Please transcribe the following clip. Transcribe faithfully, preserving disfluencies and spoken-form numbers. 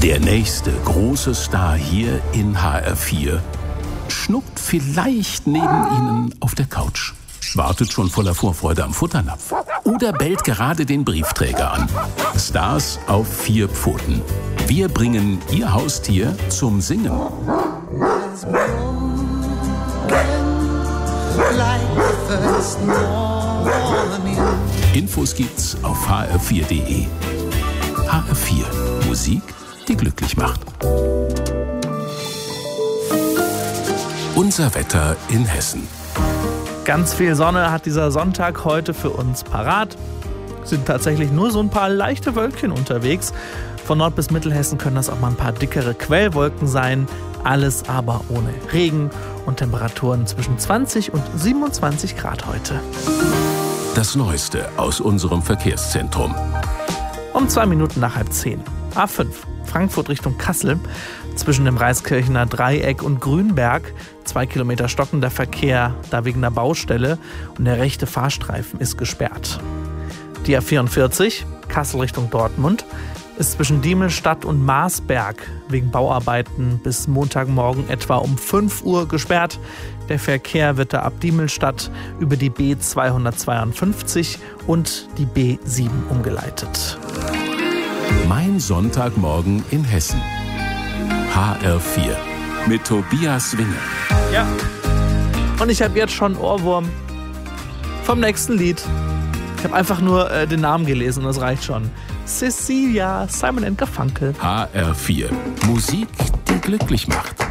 Der nächste große Star hier in H R vier schnuckt vielleicht neben Ihnen auf der Couch, wartet schon voller Vorfreude am Futternapf oder bellt gerade den Briefträger an. Stars auf vier Pfoten. Wir bringen Ihr Haustier zum Singen. Infos gibt's auf h r vier punkt d e. H R vier. Musik, die glücklich macht. Unser Wetter in Hessen. Ganz viel Sonne hat dieser Sonntag heute für uns parat. Sind tatsächlich nur so ein paar leichte Wölkchen unterwegs. Von Nord- bis Mittelhessen können das auch mal ein paar dickere Quellwolken sein. Alles aber ohne Regen und Temperaturen zwischen zwanzig und siebenundzwanzig Grad heute. Das Neueste aus unserem Verkehrszentrum. Um zwei Minuten nach halb zehn. A fünf, Frankfurt Richtung Kassel. Zwischen dem Reiskirchener Dreieck und Grünberg. Zwei Kilometer stockender Verkehr, da wegen der Baustelle. Und der rechte Fahrstreifen ist gesperrt. Die A vierundvierzig, Kassel Richtung Dortmund, ist zwischen Diemelstadt und Marsberg wegen Bauarbeiten bis Montagmorgen etwa um fünf Uhr gesperrt. Der Verkehr wird da ab Diemelstadt über die B zweihundertzweiundfünfzig und die B sieben umgeleitet. Mein Sonntagmorgen in Hessen. H R vier mit Tobias Winge. Ja, und ich habe jetzt schon Ohrwurm vom nächsten Lied. Ich habe einfach nur äh, den Namen gelesen und das reicht schon. Cecilia, Simon and Garfunkel. H R vier. Musik, die glücklich macht.